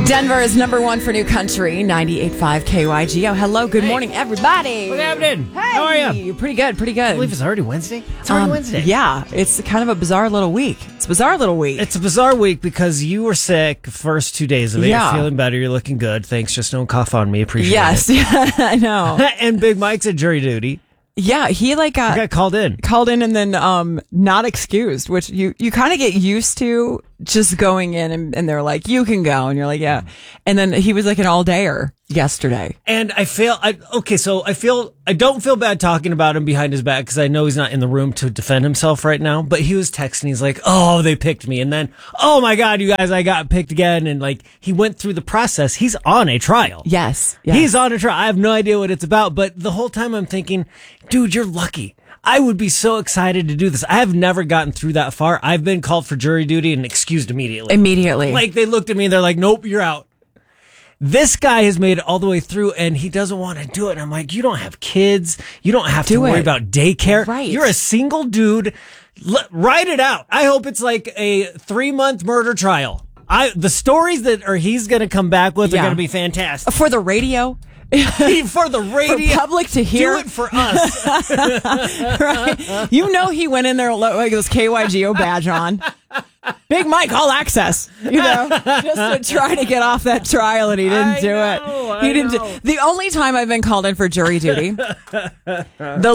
Denver is number one for new country, 98.5 KYGO. Hello, good morning, everybody. What's happening? Hey. How are you? Pretty good, pretty good. I believe it's already Wednesday. It's already Wednesday. Yeah, it's kind of a bizarre little week. It's a bizarre little week. It's a bizarre week because you were sick the first 2 days of it. Yeah. You're feeling better. You're looking good. Thanks. Just don't cough on me. Appreciate Yes, it. yeah, I know. And Big Mike's at jury duty. Yeah, he Got called in. and then not excused, which you kind of get used to just going in and they're like, you can go. And you're like, yeah. And then he was like an all-dayer yesterday. And I don't feel bad talking about him behind his back because I know he's not in the room to defend himself right now, but he was texting. He's like, oh, they picked me. And then, oh my God, you guys, I got picked again. And like, he went through the process. He's on a trial. Yes. He's on a trial. I have no idea what it's about, but the whole time I'm thinking, dude, you're lucky. I would be so excited to do this. I have never gotten through that far. I've been called for jury duty and excused immediately. Like they looked at me and they're like, nope, you're out. This guy has made it all the way through and he doesn't want to do it. And I'm like, you don't have kids. You don't have to worry about daycare. Right. You're a single dude. Write it out. I hope it's like a 3-month murder trial. The stories he's going to come back with are going to be fantastic. For the radio. For the radio. For public to hear. Do it for us. Right. You know he went in there like this KYGO badge on. Big Mike, all access, just to try to get off that trial, and he didn't do it. He didn't. The only time I've been called in for jury duty, the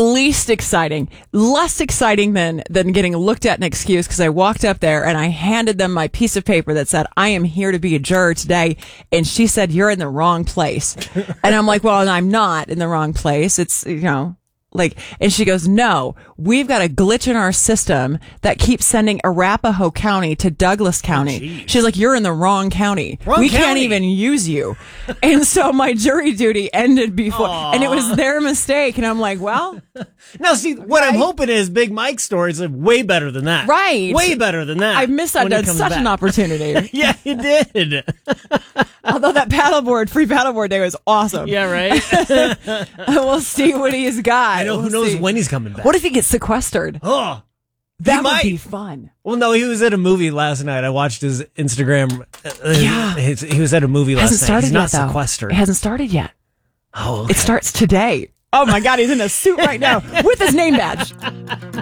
less exciting than getting looked at and excused, because I walked up there and I handed them my piece of paper that said, I am here to be a juror today, and she said, you're in the wrong place. And I'm like, well, I'm not in the wrong place. It's, and she goes, no, we've got a glitch in our system that keeps sending Arapahoe County to Douglas County. She's like, you're in the wrong county. We can't even use you. And so my jury duty ended before, and it was their mistake. And I'm like, well. Now, see, what I'm hoping is Big Mike's stories are way better than that. Right. Way better than that. I missed out on such an opportunity. Yeah, you did. Although that free paddleboard day was awesome. Yeah, right? We'll see what he's got. I know, who knows when he's coming back. What if he gets sequestered? Oh, that would be fun. Well, no, he was at a movie last night. I watched his Instagram. Yeah. He was at a movie last night. He's not sequestered. It hasn't started yet. Oh, okay. It starts today. Oh my God, he's in a suit right now with his name badge.